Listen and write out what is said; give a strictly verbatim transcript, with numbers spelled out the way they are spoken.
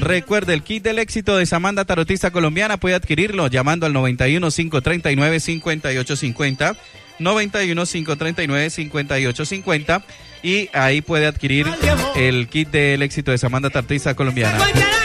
Recuerde, el kit del éxito de Samantha Tarotista Colombiana puede adquirirlo llamando al noventa y uno, cinco treinta y nueve, cincuenta y ocho cincuenta, noventa y uno, cinco treinta y nueve, cincuenta y ocho cincuenta, y ahí puede adquirir el kit del éxito de Samantha Tarotista Colombiana.